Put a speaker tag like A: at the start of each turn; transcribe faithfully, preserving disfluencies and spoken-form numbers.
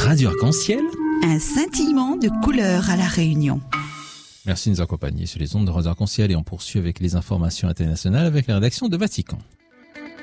A: Radio Arc-en-Ciel.
B: Un scintillement de couleurs à La Réunion.
A: Merci de nous accompagner sur les ondes de Radio Arc-en-Ciel et on poursuit avec les informations internationales avec la rédaction de Vatican.